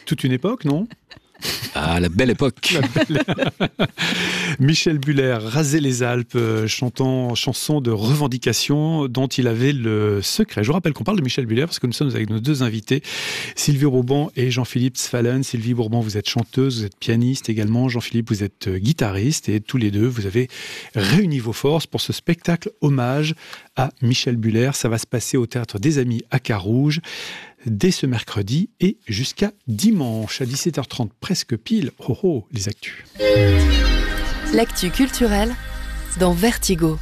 Toute une époque, non ? Ah, la belle époque. Michel Buller, Raser les Alpes, chanson de revendication dont il avait le secret. Je vous rappelle qu'on parle de Michel Buller parce que nous sommes avec nos deux invités, Sylvie Bourbon et Jean-Philippe Sfalen. Sylvie Bourbon, vous êtes chanteuse, vous êtes pianiste également. Jean-Philippe, vous êtes guitariste et tous les deux, vous avez réuni vos forces pour ce spectacle hommage à Michel Buller. Ça va se passer au Théâtre des Amis à Carouge dès ce mercredi et jusqu'à dimanche à 17h30, presque pile. Oh oh, les actus. L'actu culturelle dans Vertigo.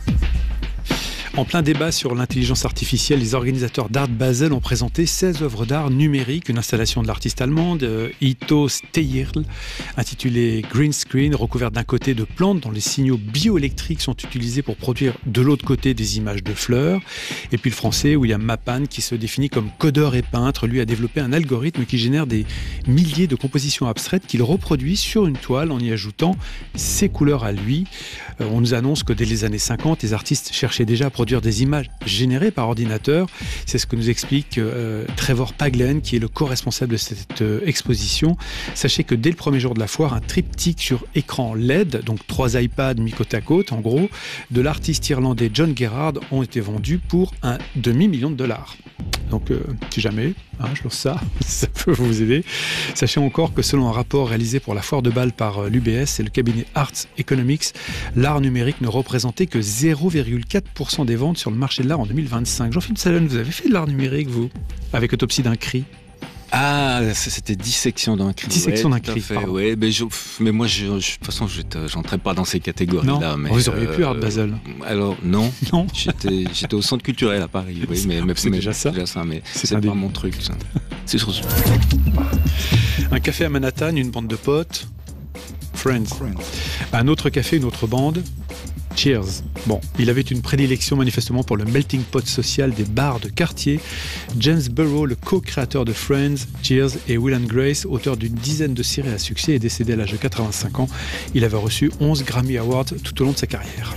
En plein débat sur l'intelligence artificielle, les organisateurs d'Art Basel ont présenté 16 œuvres d'art numériques, une installation de l'artiste allemande Ito Steyerl, intitulée Green Screen, recouverte d'un côté de plantes dont les signaux bioélectriques sont utilisés pour produire de l'autre côté des images de fleurs. Et puis le français William Mapan, qui se définit comme codeur et peintre, lui a développé un algorithme qui génère des milliers de compositions abstraites qu'il reproduit sur une toile en y ajoutant ses couleurs à lui. On nous annonce que dès les années 50, les artistes cherchaient déjà à produire des images générées par ordinateur. C'est ce que nous explique Trevor Paglen, qui est le co-responsable de cette exposition. Sachez que dès le premier jour de la foire, un triptyque sur écran LED, donc 3 iPads mis côte à côte, en gros, de l'artiste irlandais John Gerrard ont été vendus pour $1 demi-million. Donc, si jamais, je lance ça, ça peut vous aider. Sachez encore que selon un rapport réalisé pour la foire de Bâle par l'UBS et le cabinet Arts Economics, l'art numérique ne représentait que 0,4% des ventes sur le marché de l'art en 2025. Jean-Philippe Sfalen, vous avez fait de l'art numérique, vous, avec Autopsie d'un cri? Ah, c'était Dissection d'un cri. Dissection d'un cri. Ouais, mais moi, de toute façon, j'entrais pas dans ces catégories-là. Mais, vous auriez pu Art Basel. Alors, non. Non. J'étais au centre culturel à Paris. Oui, mais c'est déjà ça. Mais c'est pas mon truc. Ça. C'est sur. Un café à Manhattan, une bande de potes. Friends. Un autre café, une autre bande. Cheers. Bon, il avait une prédilection manifestement pour le melting pot social des bars de quartier. James Burrow, le co-créateur de Friends, Cheers et Will and Grace, auteur d'une dizaine de séries à succès, est décédé à l'âge de 85 ans. Il avait reçu 11 Grammy Awards tout au long de sa carrière.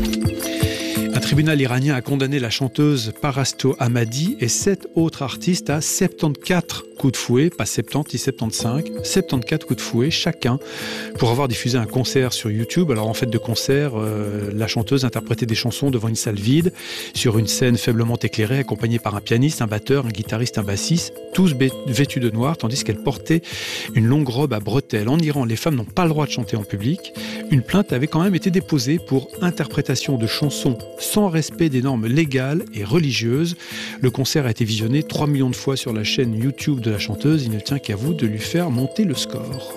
Un tribunal iranien a condamné la chanteuse Parasto Hamadi et 7 autres artistes à 74 coups de fouet, pas 70 ni 75, 74 coups de fouet chacun pour avoir diffusé un concert sur YouTube. Alors en fait de concert, la chanteuse interprétait des chansons devant une salle vide, sur une scène faiblement éclairée, accompagnée par un pianiste, un batteur, un guitariste, un bassiste, tous vêtus de noir, tandis qu'elle portait une longue robe à bretelles. En Iran, les femmes n'ont pas le droit de chanter en public. Une plainte avait quand même été déposée pour interprétation de chansons sans respect des normes légales et religieuses. Le concert a été visionné 3 millions de fois sur la chaîne YouTube de la chanteuse. Il ne tient qu'à vous de lui faire monter le score.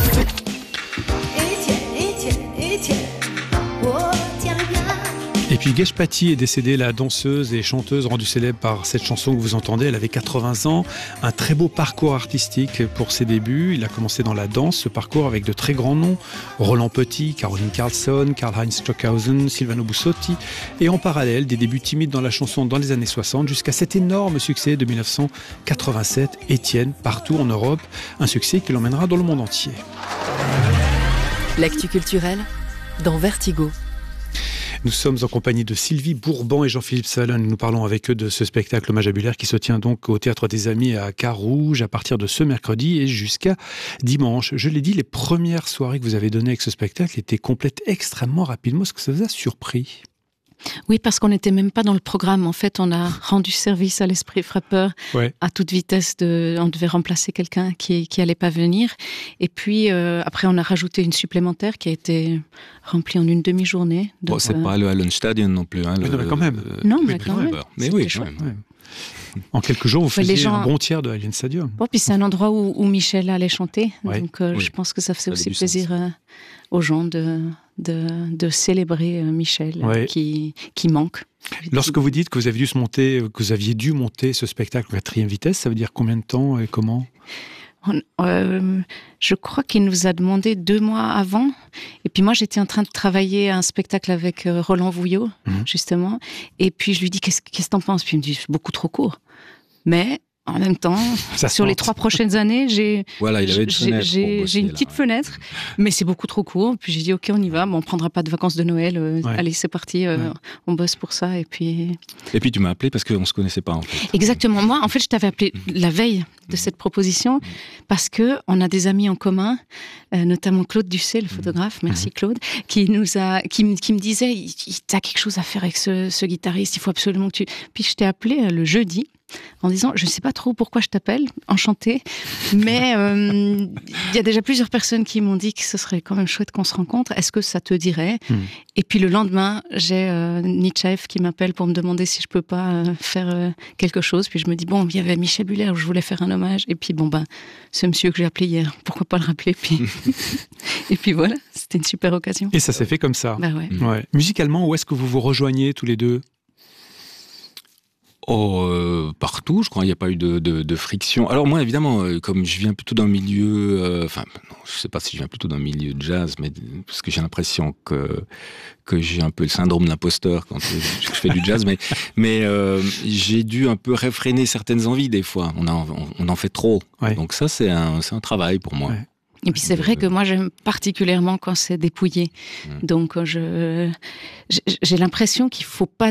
Et puis Geshpati est décédée, la danseuse et chanteuse rendue célèbre par cette chanson que vous entendez. Elle avait 80 ans, un très beau parcours artistique pour ses débuts. Il a commencé dans la danse, ce parcours avec de très grands noms. Roland Petit, Caroline Carlson, Karl-Heinz Stockhausen, Silvano Bussotti. Et en parallèle, des débuts timides dans la chanson dans les années 60 jusqu'à cet énorme succès de 1987, Étienne, partout en Europe. Un succès qui l'emmènera dans le monde entier. L'actu culturelle dans Vertigo. Nous sommes en compagnie de Sylvie Bourbon et Jean-Philippe Sfalen. Nous parlons avec eux de ce spectacle hommage à Buller qui se tient donc au Théâtre des Amis à Carouge à partir de ce mercredi et jusqu'à dimanche. Je l'ai dit, les premières soirées que vous avez données avec ce spectacle étaient complètes extrêmement rapidement. Est-ce que ça vous a surpris ? Oui, parce qu'on n'était même pas dans le programme. En fait, on a rendu service à l'esprit frappeur à toute vitesse. On devait remplacer quelqu'un qui allait pas venir. Et puis, après, on a rajouté une supplémentaire qui a été remplie en une demi-journée. Donc, c'est pas le Hallenstadion non plus. Hein, mais quand même. Non, mais quand même. Mais oui, quand même. Ouais. En quelques jours, vous faisiez un bon tiers de Hallenstadion. Bon, puis c'est un endroit où Michel allait chanter. Ouais. Donc, je pense que ça faisait aussi plaisir aux gens de célébrer Michel qui manque. Lorsque vous dites que vous aviez dû monter ce spectacle à 4e vitesse, ça veut dire combien de temps et comment ? Je crois qu'il nous a demandé 2 mois avant. Et puis moi, j'étais en train de travailler à un spectacle avec Roland Vouillot, justement. Et puis je lui dis, qu'est-ce que t'en penses ? Puis il me dit, c'est beaucoup trop court. Mais en même temps, sur les 3 prochaines années, j'ai une petite fenêtre, mais c'est beaucoup trop court. Puis j'ai dit, ok, on y va. Bon, on prendra pas de vacances de Noël. Allez, c'est parti. On bosse pour ça. Et puis tu m'as appelé parce qu'on se connaissait pas, en fait. Exactement. Moi, en fait, je t'avais appelé la veille de cette proposition parce que on a des amis en commun, notamment Claude Ducet, le photographe. Merci Claude, qui me disait, t'as quelque chose à faire avec ce guitariste. Il faut absolument que tu. Puis je t'ai appelé le jeudi. En disant, je ne sais pas trop pourquoi je t'appelle, enchantée, mais il y a déjà plusieurs personnes qui m'ont dit que ce serait quand même chouette qu'on se rencontre. Est-ce que ça te dirait ? Et puis le lendemain, j'ai Nietzsche qui m'appelle pour me demander si je peux pas faire quelque chose. Puis je me dis, bon, il y avait Michel Buller où je voulais faire un hommage. Et puis ce monsieur que j'ai appelé hier, pourquoi pas le rappeler ? Puis et puis voilà, c'était une super occasion. Et ça s'est fait comme ça. Bah ouais. Ouais. Musicalement, où est-ce que vous vous rejoignez tous les deux ? Partout, je crois, il n'y a pas eu de friction. Alors moi, évidemment, comme je viens plutôt d'un milieu... je ne sais pas si je viens plutôt d'un milieu de jazz, mais parce que j'ai l'impression que j'ai un peu le syndrome de l'imposteur quand je fais du jazz, mais j'ai dû un peu réfréner certaines envies des fois. On en fait trop. Ouais. Donc ça, c'est un travail pour moi. Ouais. Et puis c'est vrai que moi j'aime particulièrement quand c'est dépouillé. Donc j'ai l'impression qu'il ne faut pas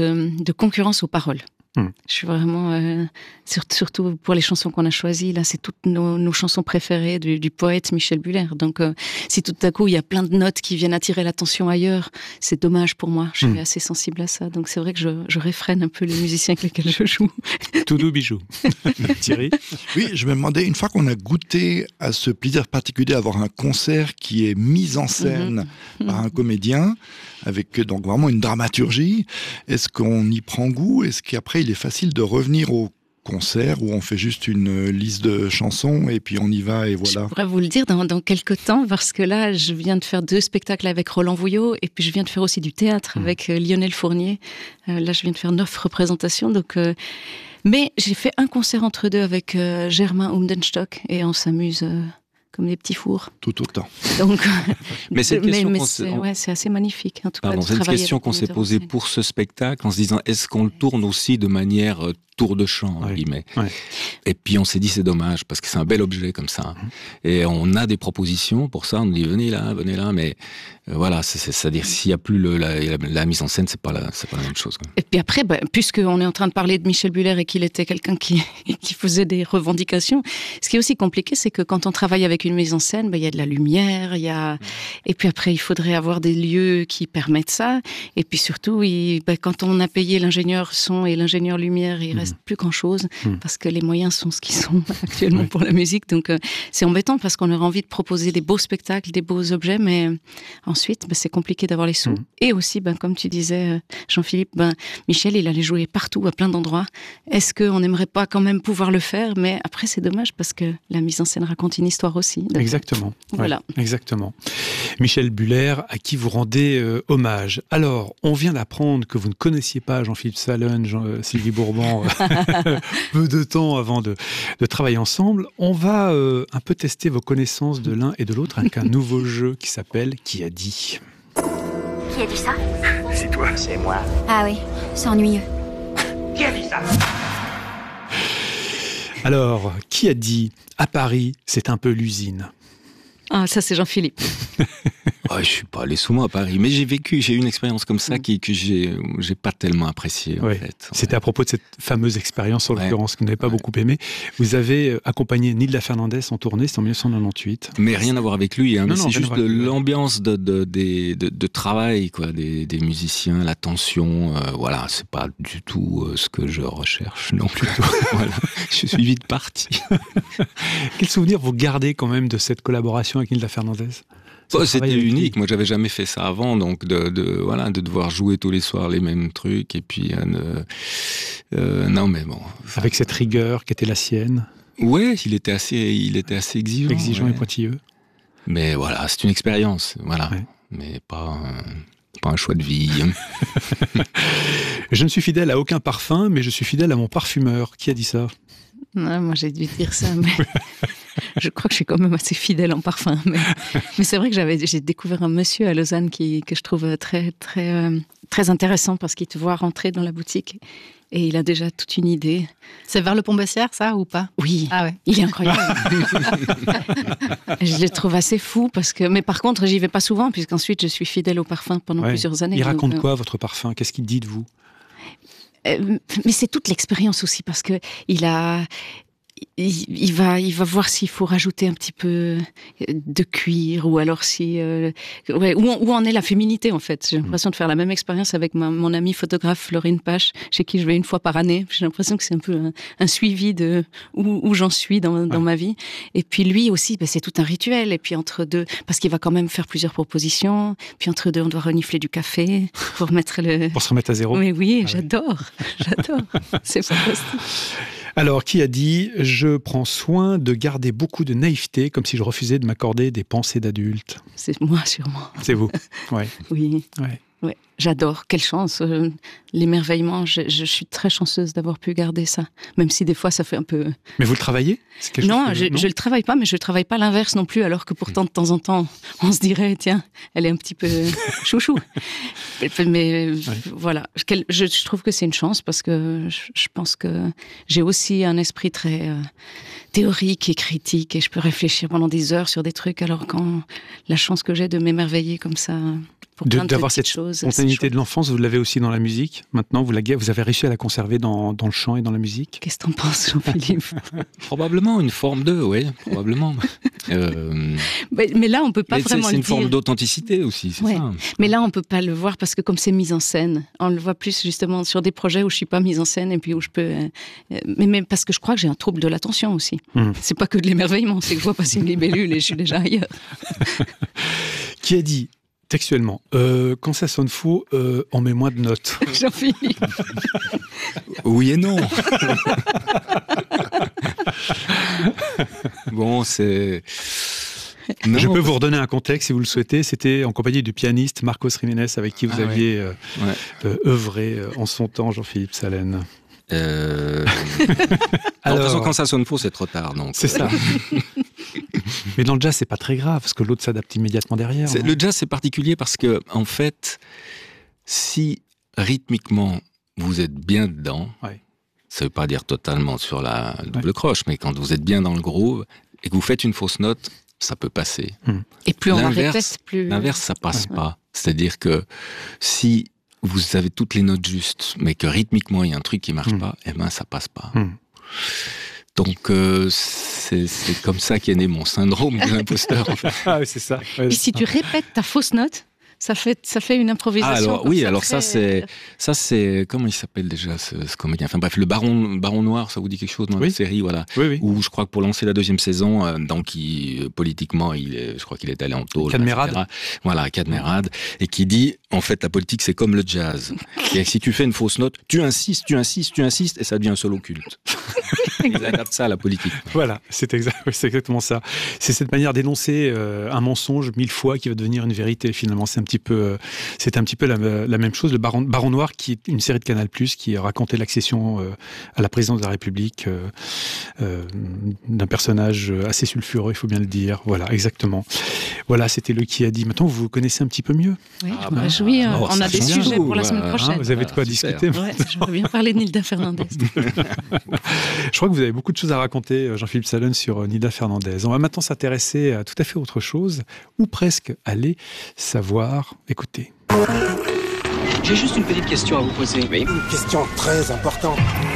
de concurrence aux paroles. Je suis vraiment, surtout pour les chansons qu'on a choisies, là, c'est toutes nos chansons préférées du poète Michel Buller. Donc, si tout à coup, il y a plein de notes qui viennent attirer l'attention ailleurs, c'est dommage pour moi. Je suis assez sensible à ça. Donc, c'est vrai que je réfrène un peu les musiciens avec lesquels je joue. Tout doux bijou. Thierry ? Oui, je me demandais, une fois qu'on a goûté à ce plaisir particulier d'avoir un concert qui est mis en scène par un comédien, avec donc vraiment une dramaturgie, est-ce qu'on y prend goût ? Est-ce qu'après, il est facile de revenir au concert où on fait juste une liste de chansons et puis on y va et voilà. Je pourrais vous le dire dans quelques temps parce que là, je viens de faire 2 spectacles avec Roland Vouillot et puis je viens de faire aussi du théâtre avec Lionel Fournier. Là, je viens de faire 9 représentations. Donc, mais j'ai fait un concert entre deux avec Germain Umdenstock et on s'amuse... comme des petits fours. Tout autant. Donc, mais c'est une question c'est assez magnifique. En tout cas, c'est une question qu'on s'est posée pour ce spectacle en se disant, est-ce qu'on le tourne aussi de manière tour de chant, entre guillemets. Et puis on s'est dit, c'est dommage, parce que c'est un bel objet comme ça. Et on a des propositions pour ça, on dit, venez là, mais voilà, c'est-à-dire, s'il n'y a plus la mise en scène, c'est pas la même chose. Quoi. Et puis après, puisqu'on est en train de parler de Michel Buller et qu'il était quelqu'un qui faisait des revendications, ce qui est aussi compliqué, c'est que quand on travaille avec une mise en scène, il y a de la lumière, et puis après, il faudrait avoir des lieux qui permettent ça. Et puis surtout, quand on a payé l'ingénieur son et l'ingénieur lumière, il reste plus grand-chose, parce que les moyens sont ce qu'ils sont actuellement pour la musique. Donc c'est embêtant, parce qu'on aurait envie de proposer des beaux spectacles, des beaux objets, mais ensuite, c'est compliqué d'avoir les sous. Et aussi, comme tu disais, Jean-Philippe, Michel, il allait jouer partout, à plein d'endroits. Est-ce qu'on n'aimerait pas quand même pouvoir le faire ? Mais après, c'est dommage, parce que la mise en scène raconte une histoire aussi. Donc, exactement. Voilà. Ouais, exactement. Michel Buller, à qui vous rendez hommage. Alors, on vient d'apprendre que vous ne connaissiez pas Jean-Philippe Salone, Sylvie Bourbon, peu de temps avant de travailler ensemble. On va un peu tester vos connaissances de l'un et de l'autre avec un nouveau jeu qui s'appelle « Qui a dit ?» Qui a dit ça ? C'est toi. C'est moi. Ah oui, c'est ennuyeux. Qui a dit ça ? Alors, qui a dit « À Paris, c'est un peu l'usine » ? Ah, ça c'est Jean-Philippe. Je suis pas allé souvent à Paris, mais j'ai eu une expérience comme ça que j'ai pas tellement appréciée, en fait. C'était à propos de cette fameuse expérience, en l'occurrence, que vous n'avez pas beaucoup aimée. Vous avez accompagné Nilda Fernandez en tournée, c'était en 1998. Mais rien à voir avec lui, mais c'est juste l'ambiance de travail, quoi, des musiciens, la tension, voilà, c'est pas du tout ce que je recherche non plus. Voilà, je suis vite parti. Quel souvenir vous gardez quand même de cette collaboration avec Nilda Fernandez ? C'était unique. Moi, j'avais jamais fait ça avant, donc de devoir jouer tous les soirs les mêmes trucs et puis non, mais bon. Avec cette rigueur qui était la sienne. Ouais, il était assez exigeant, et pointilleux. Mais voilà, c'est une expérience, voilà, mais pas un choix de vie. Je ne suis fidèle à aucun parfum, mais je suis fidèle à mon parfumeur. Qui a dit ça ? Non, moi j'ai dû dire ça, mais je crois que je suis quand même assez fidèle en parfum. Mais c'est vrai que j'ai découvert un monsieur à Lausanne que je trouve très, très, très intéressant parce qu'il te voit rentrer dans la boutique et il a déjà toute une idée. C'est vers le Pont-Bessières, ça, ou pas? Oui, ah ouais. Il est incroyable. Je le trouve assez fou, mais par contre, j'y vais pas souvent, puisqu'ensuite, je suis fidèle au parfum pendant plusieurs années. Il raconte quoi, votre parfum? Qu'est-ce qu'il dit de vous? Mais c'est toute l'expérience aussi, parce que il va voir s'il faut rajouter un petit peu de cuir, ou alors où en est la féminité, en fait. J'ai l'impression de faire la même expérience avec mon amie photographe Florine Pache, chez qui je vais une fois par année. J'ai l'impression que c'est un peu un suivi de où j'en suis dans ma vie. Et puis lui aussi, c'est tout un rituel. Et puis entre deux, parce qu'il va quand même faire plusieurs propositions. Puis entre deux, on doit renifler du café pour pour se remettre à zéro. Mais oui, j'adore. C'est fantastique. Alors, qui a dit « Je prends soin de garder beaucoup de naïveté, comme si je refusais de m'accorder des pensées d'adulte ». C'est moi, sûrement. C'est vous, ouais. Oui, ouais. J'adore. Quelle chance. L'émerveillement, je suis très chanceuse d'avoir pu garder ça. Même si des fois, ça fait un peu... Mais vous le travaillez? Non, je le travaille pas, mais je le travaille pas l'inverse non plus, alors que pourtant, de temps en temps, on se dirait, tiens, elle est un petit peu chouchou. Mais voilà, je trouve que c'est une chance parce que je pense que j'ai aussi un esprit très théorique et critique et je peux réfléchir pendant des heures sur des trucs, alors quand la chance que j'ai de m'émerveiller comme ça pour plein de petites choses. D'avoir cette spontanéité de l'enfance, vous l'avez aussi dans la musique. Maintenant, vous avez réussi à la conserver dans le chant et dans la musique. Qu'est-ce que t'en penses, Jean-Philippe? Probablement une forme de, oui, probablement. Mais là, on peut pas vraiment le dire. C'est une forme d'authenticité aussi, c'est ça. Mais là, on peut pas le voir parce que comme c'est mise en scène, on le voit plus justement sur des projets où je suis pas mise en scène et puis où je peux. Mais parce que je crois que j'ai un trouble de l'attention aussi. C'est pas que de l'émerveillement, c'est que je vois passer une libellule et je suis déjà ailleurs. Qui a dit textuellement, quand ça sonne faux, on met moins de notes? Jean-Philippe. Oui et non. Bon, c'est... Non, je peux vous redonner un contexte si vous le souhaitez. C'était en compagnie du pianiste Marcos Jiménez avec qui vous aviez œuvré en son temps, Jean-Philippe Salène. Alors... De toute façon, quand ça sonne faux, c'est trop tard. Donc. C'est ça. Mais dans le jazz, c'est pas très grave, parce que l'autre s'adapte immédiatement derrière. Le jazz, c'est particulier parce que, en fait, si rythmiquement vous êtes bien dedans, ça veut pas dire totalement sur la double croche, mais quand vous êtes bien dans le groove et que vous faites une fausse note, ça peut passer. Et plus on la répète, plus... L'inverse, ça passe pas. C'est-à-dire que si vous avez toutes les notes justes, mais que rythmiquement, il y a un truc qui marche pas, eh ben, ça passe pas. Donc, c'est comme ça qu'est né mon syndrome de l'imposteur, en fait. Ah oui, c'est ça. Ouais, et si tu répètes ta fausse note, ça fait une improvisation. Ça c'est comment il s'appelle déjà ce comédien. Enfin bref, le Baron Noir, ça vous dit quelque chose dans la série, voilà. Oui. Où je crois que pour lancer la deuxième saison, donc politiquement, je crois qu'il est allé en taule. Cadmerade. Voilà, Cadmerade, et qui dit en fait la politique c'est comme le jazz. Et si tu fais une fausse note, tu insistes, et ça devient un solo culte. Ils adaptent ça à la politique. Voilà, c'est exactement ça. C'est cette manière d'énoncer un mensonge 1000 fois qui va devenir une vérité finalement. C'était un petit peu la même chose. Le Baron Noir, qui est une série de Canal+, qui racontait l'accession à la présidence de la République d'un personnage assez sulfureux, il faut bien le dire. Voilà, exactement. Voilà, c'était le qui a dit. Maintenant, vous vous connaissez un petit peu mieux. Oui, je me réjouis. On a des sujets pour la semaine prochaine. Vous avez de quoi discuter. J'aimerais bien parler de Nilda Fernandez. Je crois que vous avez beaucoup de choses à raconter, Jean-Philippe Salène, sur Nilda Fernandez. On va maintenant s'intéresser à tout à fait autre chose, ou presque aller savoir. Écoutez. J'ai juste une petite question à vous poser. Oui, une question très importante.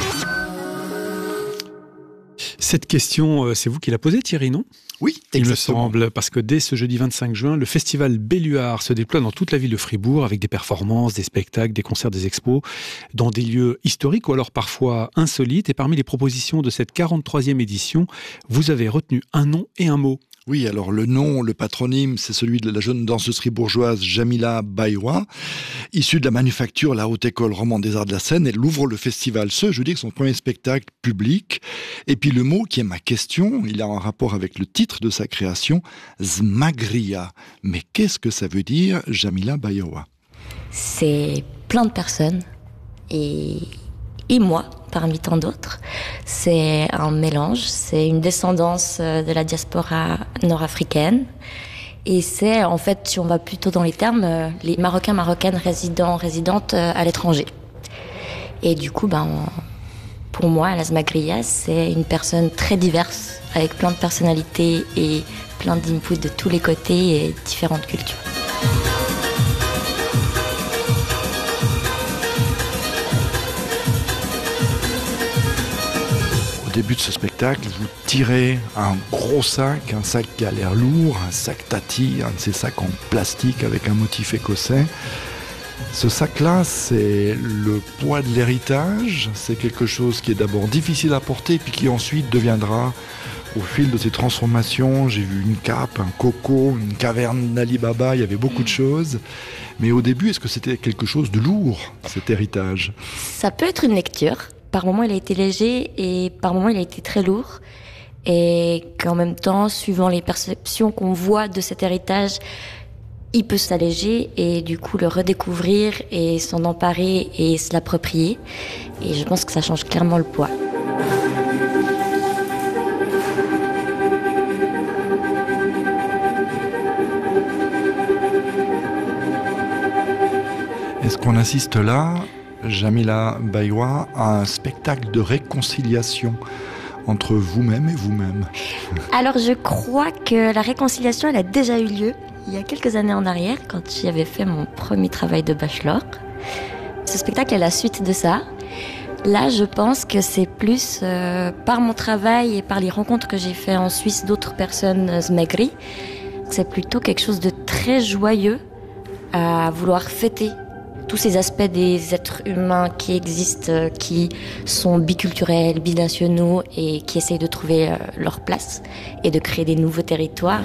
Cette question, c'est vous qui la posée, Thierry, non? Oui, exactement. Il me semble, parce que dès ce jeudi 25 juin, le festival Belluard se déploie dans toute la ville de Fribourg avec des performances, des spectacles, des concerts, des expos, dans des lieux historiques ou alors parfois insolites. Et parmi les propositions de cette 43e édition, vous avez retenu un nom et un mot. Oui, alors le nom, le patronyme, c'est celui de la jeune danseuse fribourgeoise Jamila Bayoua, issue de la manufacture La Haute École Romande des Arts de la Seine. Elle ouvre le festival ce jeudi avec son premier spectacle public. Et puis le mot qui est ma question, il a un rapport avec le titre de sa création, Zmagria. Mais qu'est-ce que ça veut dire, Jamila Bayoua? C'est plein de personnes et et moi, parmi tant d'autres. C'est un mélange, c'est une descendance de la diaspora nord-africaine. Et c'est, en fait, si on va plutôt dans les termes, les Marocains, Marocaines résidentes à l'étranger. Et du coup, pour moi, Alas Magriya, c'est une personne très diverse, avec plein de personnalités et plein d'inputs de tous les côtés et différentes cultures. Au début de ce spectacle, vous tirez un gros sac, un sac qui a l'air lourd, un sac tati, un de ces sacs en plastique avec un motif écossais. Ce sac-là, c'est le poids de l'héritage, c'est quelque chose qui est d'abord difficile à porter, puis qui ensuite deviendra, au fil de ces transformations, j'ai vu une cape, un coco, une caverne d'Ali Baba, il y avait beaucoup de choses. Mais au début, est-ce que c'était quelque chose de lourd, cet héritage ? Ça peut être une lecture. Par moments, il a été léger et par moments, il a été très lourd. Et qu'en même temps, suivant les perceptions qu'on voit de cet héritage, il peut s'alléger et du coup le redécouvrir et s'en emparer et se l'approprier. Et je pense que ça change clairement le poids. Est-ce qu'on assiste là, Jamila Baywa, à un spectacle de réconciliation entre vous-même et vous-même ? Alors je crois que la réconciliation, elle a déjà eu lieu il y a quelques années en arrière, quand j'y avais fait mon premier travail de bachelor. Ce spectacle est la suite de ça. Là, je pense que c'est plus par mon travail et par les rencontres que j'ai fait en Suisse d'autres personnes Zmegri. C'est plutôt quelque chose de très joyeux à vouloir fêter tous ces aspects des êtres humains qui existent, qui sont biculturels, binationaux et qui essayent de trouver leur place et de créer des nouveaux territoires.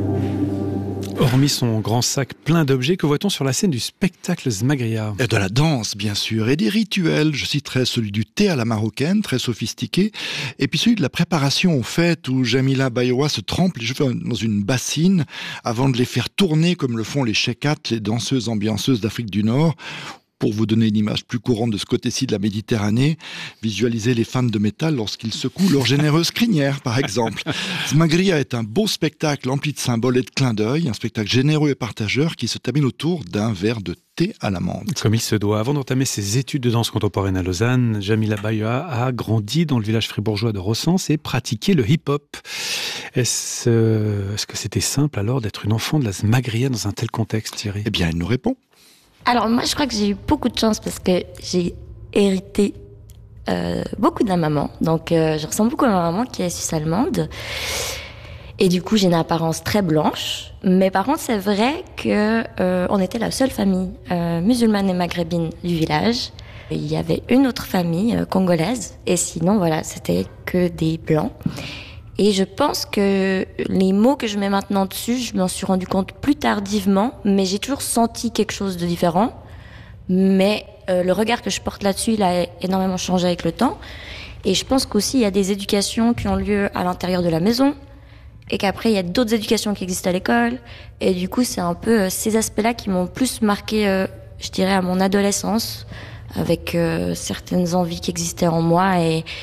Hormis son grand sac plein d'objets, que voit-on sur la scène du spectacle Zmagriya ? Et de la danse, bien sûr, et des rituels. Je citerai celui du thé à la marocaine, très sophistiqué, et puis celui de la préparation aux fêtes, où Jamila Baywa se trempe les cheveux dans une bassine avant de les faire tourner comme le font les shekats, les danseuses ambianceuses d'Afrique du Nord. Pour vous donner une image plus courante de ce côté-ci de la Méditerranée, visualisez les fans de métal lorsqu'ils secouent leur généreuse crinière, par exemple. Zmagriya est un beau spectacle empli de symboles et de clins d'œil, un spectacle généreux et partageur qui se termine autour d'un verre de thé à la menthe. Comme il se doit. Avant d'entamer ses études de danse contemporaine à Lausanne, Jamila Baywa a grandi dans le village fribourgeois de Rossens et pratiqué le hip-hop. Est-ce que c'était simple alors d'être une enfant de la Zmagriya dans un tel contexte, Thierry ? Eh bien, elle nous répond. Alors moi, je crois que j'ai eu beaucoup de chance parce que j'ai hérité beaucoup de ma maman. Donc je ressemble beaucoup à ma maman qui est suisse-allemande. Et du coup, j'ai une apparence très blanche. Mais par contre, c'est vrai que on était la seule famille musulmane et maghrébine du village. Il y avait une autre famille congolaise. Et sinon, voilà, c'était que des blancs. Et je pense que les mots que je mets maintenant dessus, je m'en suis rendu compte plus tardivement, mais j'ai toujours senti quelque chose de différent. Mais le regard que je porte là-dessus, il a énormément changé avec le temps. Et je pense qu'aussi, il y a des éducations qui ont lieu à l'intérieur de la maison, et qu'après, il y a d'autres éducations qui existent à l'école. Et du coup, c'est un peu ces aspects-là qui m'ont plus marqué, je dirais, à mon adolescence, avec certaines envies qui existaient en moi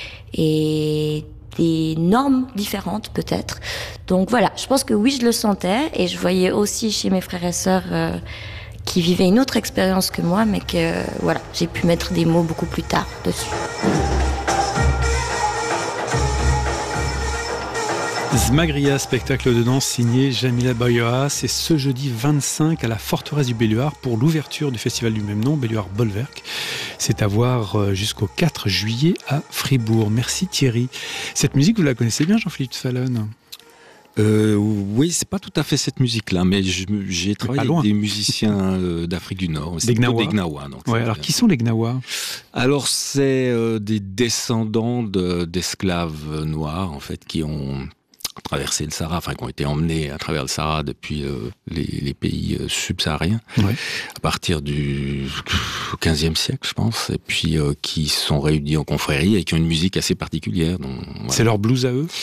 et des normes différentes peut-être. Donc voilà, je pense que oui, je le sentais et je voyais aussi chez mes frères et sœurs qui vivaient une autre expérience que moi, mais que voilà, j'ai pu mettre des mots beaucoup plus tard dessus. Zmagriya, spectacle de danse signé Jamila Baywa, c'est ce jeudi 25 à la Forteresse du Belluard pour l'ouverture du festival du même nom, Belluard Bolwerk. C'est à voir jusqu'au 4 juillet à Fribourg. Merci Thierry. Cette musique, vous la connaissez bien, Jean-Philippe Falon ? Oui, c'est pas tout à fait cette musique-là, mais j'ai travaillé avec des musiciens d'Afrique du Nord. Des Gnawa. Des Gnawa. Donc ouais, alors qui sont les Gnawa ? Alors c'est des descendants d'esclaves noirs en fait qui ont traversé le Sahara, enfin qui ont été emmenés à travers le Sahara depuis les pays subsahariens, à partir du XVe siècle, je pense, et puis qui sont réunis en confrérie et qui ont une musique assez particulière. Donc, voilà. C'est leur blues à eux ?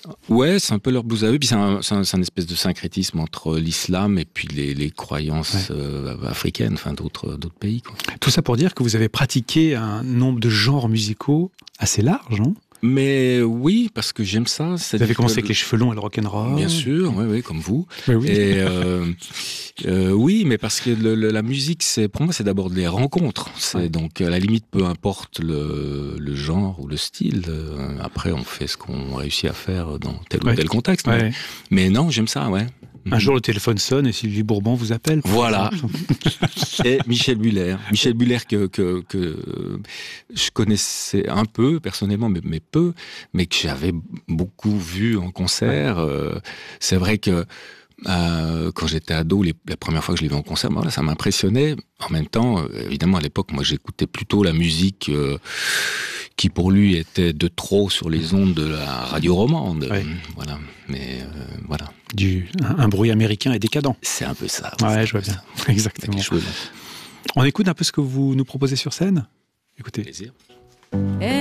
Ouais, c'est un peu leur blues à eux. Puis c'est un espèce de syncrétisme entre l'islam et puis les croyances africaines, enfin d'autres pays, quoi. Tout ça pour dire que vous avez pratiqué un nombre de genres musicaux assez large, non ? Mais oui, parce que j'aime ça. Vous avez commencé avec les cheveux longs et le rock'n'roll. Bien sûr, oui, comme vous. Oui. Et oui, mais parce que la musique, pour moi, c'est d'abord des rencontres. Donc, à la limite, peu importe le genre ou le style. Après, on fait ce qu'on réussit à faire dans tel ou tel contexte. Mais non, j'aime ça, ouais. Un jour, le téléphone sonne et Sylvie Bourbon vous appelle. Voilà. Et Michel Buller. Michel Buller que je connaissais un peu, personnellement, mais peu, mais que j'avais beaucoup vu en concert. C'est vrai que quand j'étais ado, la première fois que je l'ai vu en concert, voilà, ça m'impressionnait. En même temps, évidemment, à l'époque, moi, j'écoutais plutôt la musique qui, pour lui, était de trop sur les ondes de la radio romande. Voilà. Mais voilà. Un bruit américain et décadent. C'est un peu ça. Ouais, je vois bien. Exactement. On écoute un peu ce que vous nous proposez sur scène ? Écoutez. Plaisir.